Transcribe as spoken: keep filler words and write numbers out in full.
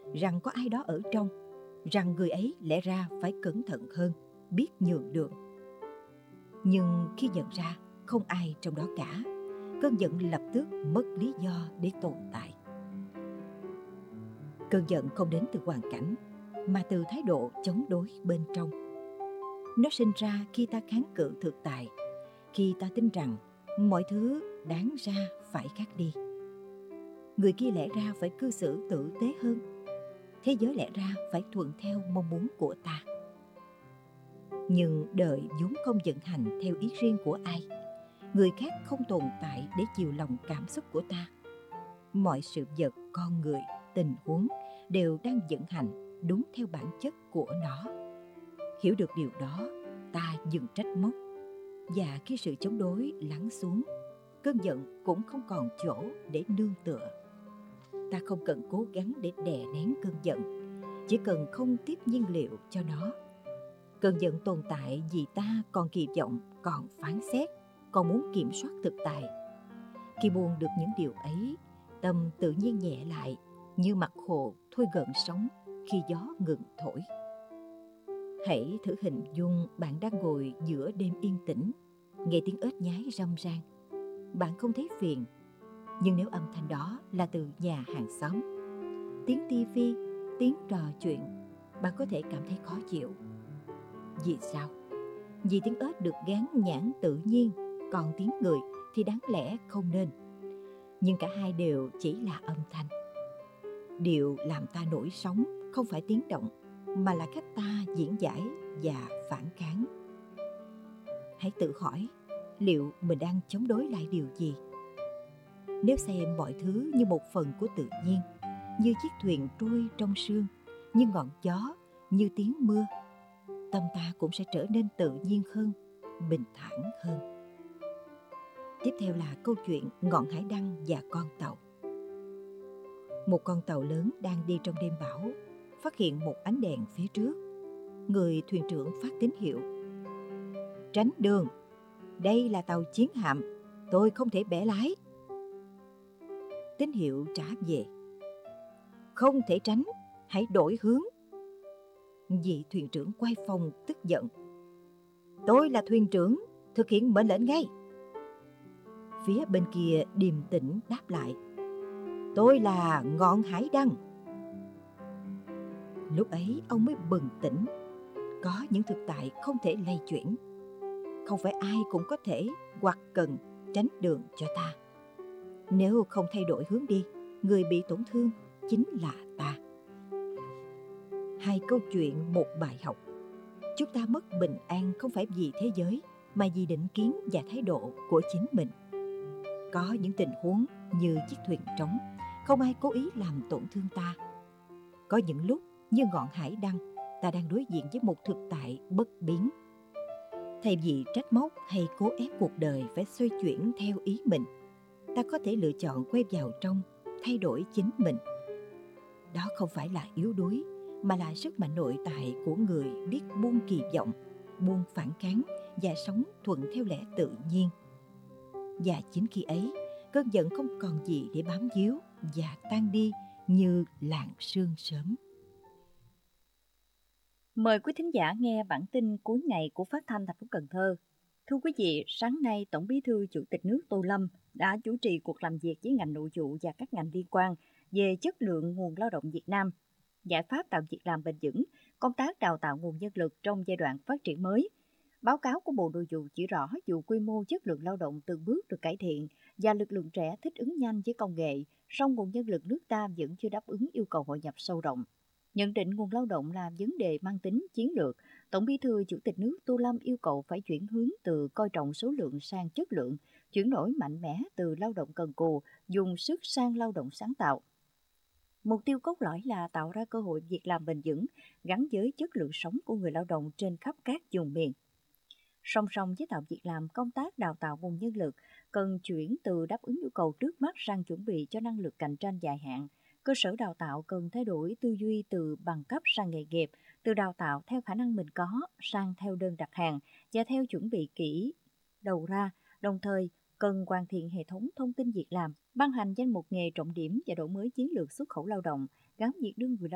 rằng có ai đó ở trong, rằng người ấy lẽ ra phải cẩn thận hơn, biết nhường đường. Nhưng khi nhận ra không ai trong đó cả, cơn giận lập tức mất lý do để tồn tại. Cơn giận không đến từ hoàn cảnh, mà từ thái độ chống đối bên trong. Nó sinh ra khi ta kháng cự thực tại, khi ta tin rằng mọi thứ đáng ra phải khác đi. Người kia lẽ ra phải cư xử tử tế hơn, thế giới lẽ ra phải thuận theo mong muốn của ta. Nhưng đời vốn không vận hành theo ý riêng của ai. Người khác không tồn tại để chiều lòng cảm xúc của ta. Mọi sự vật, con người, tình huống đều đang vận hành đúng theo bản chất của nó. Hiểu được điều đó, ta dừng trách móc. Và khi sự chống đối lắng xuống, cơn giận cũng không còn chỗ để nương tựa. Ta không cần cố gắng để đè nén cơn giận, chỉ cần không tiếp nhiên liệu cho nó. Cơn giận tồn tại vì ta còn kỳ vọng, còn phán xét, còn muốn kiểm soát thực tại. Khi buông được những điều ấy, tâm tự nhiên nhẹ lại, như mặt hồ thôi gợn sóng khi gió ngừng thổi. Hãy thử hình dung bạn đang ngồi giữa đêm yên tĩnh, nghe tiếng ếch nhái râm ran. Bạn không thấy phiền, nhưng nếu âm thanh đó là từ nhà hàng xóm, tiếng tivi, tiếng trò chuyện, bạn có thể cảm thấy khó chịu. Vì sao? Vì tiếng ếch được gán nhãn tự nhiên, còn tiếng người thì đáng lẽ không nên. Nhưng cả hai đều chỉ là âm thanh. Điều làm ta nổi sóng không phải tiếng động, mà là cách ta diễn giải và phản kháng. Hãy tự hỏi, liệu mình đang chống đối lại điều gì? Nếu xem mọi thứ như một phần của tự nhiên, như chiếc thuyền trôi trong sương, như ngọn gió, như tiếng mưa, tâm ta cũng sẽ trở nên tự nhiên hơn, bình thản hơn. Tiếp theo là câu chuyện ngọn hải đăng và con tàu. Một con tàu lớn đang đi trong đêm bão, phát hiện một ánh đèn phía trước. Người thuyền trưởng phát tín hiệu: tránh đường, đây là tàu chiến hạm, tôi không thể bẻ lái. Tín hiệu trả về: không thể tránh, hãy đổi hướng. Vị thuyền trưởng quay phòng tức giận: tôi là thuyền trưởng, thực hiện mệnh lệnh ngay. Phía bên kia điềm tĩnh đáp lại: tôi là ngọn hải đăng. Lúc ấy ông mới bừng tỉnh. Có những thực tại không thể lay chuyển. Không phải ai cũng có thể hoặc cần tránh đường cho ta. Nếu không thay đổi hướng đi, người bị tổn thương chính là ta. Hai câu chuyện, một bài học. Chúng ta mất bình an không phải vì thế giới, mà vì định kiến và thái độ của chính mình. Có những tình huống như chiếc thuyền trống, không ai cố ý làm tổn thương ta. Có những lúc như ngọn hải đăng, ta đang đối diện với một thực tại bất biến. Thay vì trách móc hay cố ép cuộc đời phải xoay chuyển theo ý mình, ta có thể lựa chọn quay vào trong, thay đổi chính mình. Đó không phải là yếu đuối, mà là sức mạnh nội tại của người biết buông kỳ vọng, buông phản kháng và sống thuận theo lẽ tự nhiên. Và chính khi ấy, cơn giận không còn gì để bám víu và tan đi như làn sương sớm. Mời quý thính giả nghe bản tin cuối ngày của Phát thanh thành phố Cần Thơ. Thưa quý vị, sáng nay Tổng Bí thư Chủ tịch nước Tô Lâm đã chủ trì cuộc làm việc với ngành nội vụ và các ngành liên quan về chất lượng nguồn lao động Việt Nam, giải pháp tạo việc làm bền vững, công tác đào tạo nguồn nhân lực trong giai đoạn phát triển mới. Báo cáo của Bộ Nội vụ chỉ rõ dù quy mô chất lượng lao động từng bước được cải thiện và lực lượng trẻ thích ứng nhanh với công nghệ, song nguồn nhân lực nước ta vẫn chưa đáp ứng yêu cầu hội nhập sâu rộng. Nhận định nguồn lao động là vấn đề mang tính chiến lược, Tổng Bí thư Chủ tịch nước Tô Lâm yêu cầu phải chuyển hướng từ coi trọng số lượng sang chất lượng, chuyển đổi mạnh mẽ từ lao động cần cù, dùng sức sang lao động sáng tạo. Mục tiêu cốt lõi là tạo ra cơ hội việc làm bền vững, gắn với chất lượng sống của người lao động trên khắp các vùng miền. Song song với tạo việc làm, công tác đào tạo nguồn nhân lực cần chuyển từ đáp ứng yêu cầu trước mắt sang chuẩn bị cho năng lực cạnh tranh dài hạn. Cơ sở đào tạo cần thay đổi tư duy từ bằng cấp sang nghề nghiệp, từ đào tạo theo khả năng mình có sang theo đơn đặt hàng và theo chuẩn bị kỹ đầu ra, đồng thời cần hoàn thiện hệ thống thông tin việc làm, ban hành danh mục nghề trọng điểm và đổi mới chiến lược xuất khẩu lao động, gắn việc đưa người lao